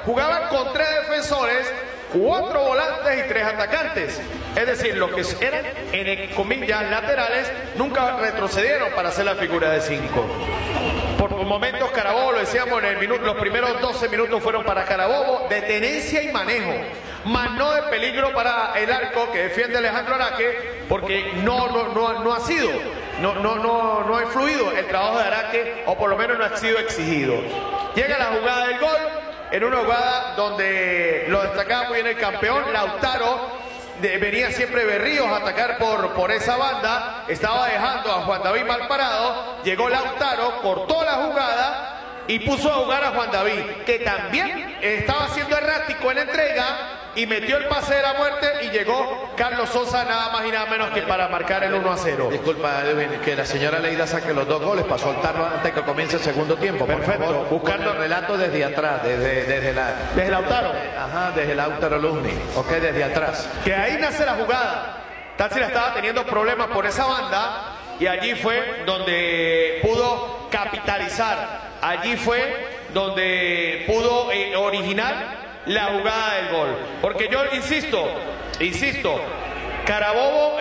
jugaban con 3 defensores, 4 volantes y 3 atacantes. Es decir, los que eran, en comillas, laterales, nunca retrocedieron para hacer la figura de 5. Por momentos Carabobo, lo decíamos, los primeros 12 minutos fueron para Carabobo, de tenencia y manejo, más no de peligro para el arco que defiende Alejandro Araque, porque no ha sido, no ha influido el trabajo de Araque, o por lo menos no ha sido exigido. Llega la jugada del gol, en una jugada donde lo destacaba muy bien el campeón, Lautaro. Venía siempre Berríos a atacar por esa banda, estaba dejando a Juan David mal parado, llegó Lautaro, cortó la jugada y puso a jugar a Juan David, que también estaba siendo errático en la entrega, y metió el pase de la muerte, y llegó Carlos Sosa nada más y nada menos que para marcar el 1-0. Disculpa, Edwin, que la señora Leida saque los 2 goles para soltarlo antes que comience el segundo tiempo. Perfecto. Buscando el relato desde atrás, desde Lautaro. Ajá, desde Lautaro Luzni. Ok, desde atrás. Que ahí nace la jugada. Táchira estaba teniendo problemas por esa banda, y allí fue donde pudo capitalizar. Allí fue donde pudo originar la jugada del gol. Porque yo insisto, Carabobo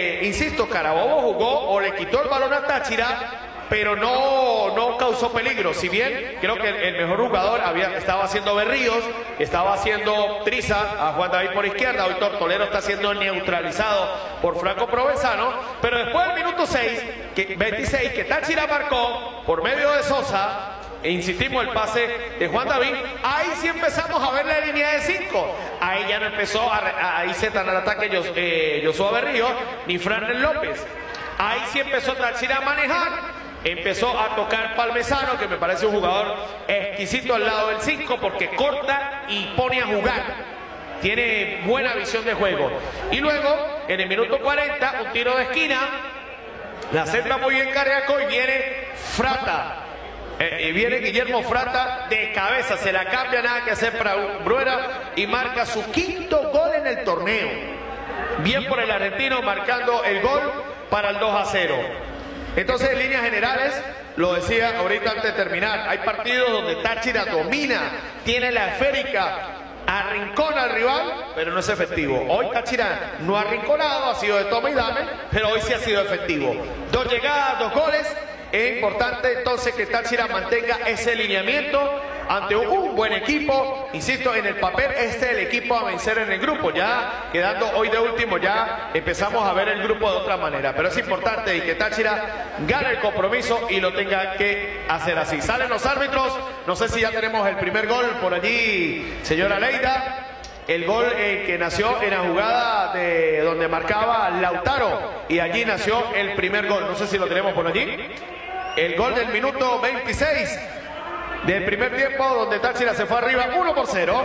jugó o le quitó el balón a Táchira, pero no causó peligro. Si bien creo que el mejor jugador estaba haciendo Berríos, estaba haciendo Triza a Juan David por izquierda, hoy Tortolero está siendo neutralizado por Franco Provenzano, pero después del minuto 26 que Táchira marcó por medio de Sosa, e insistimos, el pase de Juan David, ahí sí empezamos a ver la línea de 5. Ahí ya no empezó a irse tan al ataque Joshua Berríos ni Fran López. Ahí sí empezó Táchira a manejar, empezó a tocar Palmesano, que me parece un jugador exquisito al lado del 5, porque corta y pone a jugar. Tiene buena visión de juego. Y luego, en el minuto 40, un tiro de esquina, la centra muy bien Cariaco, y viene Frata. Viene Guillermo Frata de cabeza, se la cambia, nada que hacer para Bruera, y marca su 5º gol en el torneo. Bien por el argentino, marcando el gol para el 2-0. Entonces, en líneas generales, lo decía ahorita antes de terminar, hay partidos donde Táchira domina, tiene la esférica, arrincona al rival, pero no es efectivo. Hoy Táchira no ha arrinconado, ha sido de toma y dame, pero hoy sí ha sido efectivo. 2 llegadas, 2 goles. Es importante entonces que Táchira mantenga ese lineamiento ante un buen equipo. Insisto, en el papel este es el equipo a vencer en el grupo. Ya quedando hoy de último, ya empezamos a ver el grupo de otra manera. Pero es importante y que Táchira gane el compromiso y lo tenga que hacer así. Salen los árbitros. No sé si ya tenemos el primer gol por allí, señora Leida. El gol que nació en la jugada de donde marcaba Lautaro, y allí nació el primer gol. No sé si lo tenemos por allí. El gol del minuto 26 del primer tiempo, donde Táchira se fue arriba 1-0.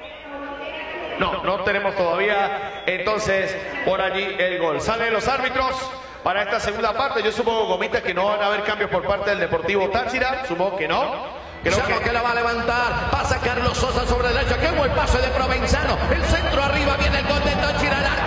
No tenemos todavía entonces por allí el gol. Salen los árbitros para esta segunda parte. Yo supongo, Gomita, que no van a haber cambios por parte del Deportivo Táchira. Supongo que no. Creo que la va a levantar. Pasa Carlos Sosa sobre derecha. Qué buen pase de Provenzano. El centro arriba, viene el gol de Táchira.